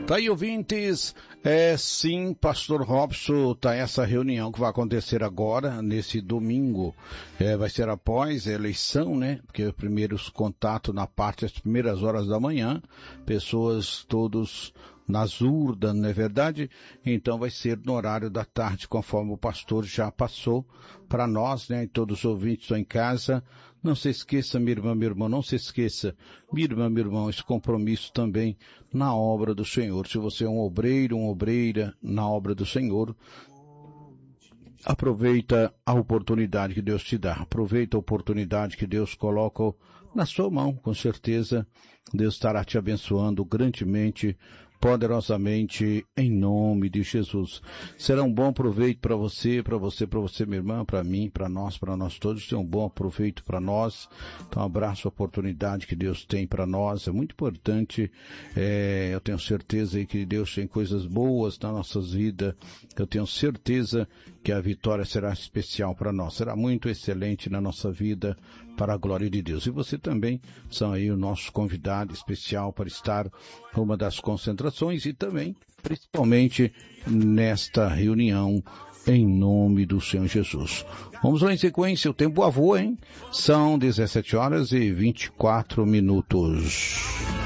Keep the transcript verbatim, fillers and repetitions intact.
Tá aí, ouvintes, é sim, Pastor Robson, tá essa reunião que vai acontecer agora, nesse domingo, é, vai ser após a eleição, né, porque os primeiros contatos na parte, as primeiras horas da manhã, pessoas todos nas urnas, não é verdade? Então vai ser no horário da tarde, conforme o pastor já passou para nós, né, e todos os ouvintes estão em casa. Não se esqueça, minha irmã, meu irmão, não se esqueça, minha irmã, meu irmão, esse compromisso também na obra do Senhor. Se você é um obreiro, uma obreira na obra do Senhor, aproveita a oportunidade que Deus te dá. Aproveita a oportunidade que Deus coloca na sua mão. Com certeza, Deus estará te abençoando grandemente, poderosamente, em nome de Jesus. Será um bom proveito para você, para você, para você, minha irmã, para mim, para nós, para nós todos. Tem um bom proveito para nós. Então, abraço a oportunidade que Deus tem para nós. É muito importante. É, eu tenho certeza que Deus tem coisas boas nas nossas vidas. Eu tenho certeza que a vitória será especial para nós. Será muito excelente na nossa vida, para a glória de Deus. E você também são aí o nosso convidado especial para estar numa das concentrações e também, principalmente, nesta reunião em nome do Senhor Jesus. Vamos lá em sequência, o tempo avô, hein? São dezessete horas e vinte e quatro minutos.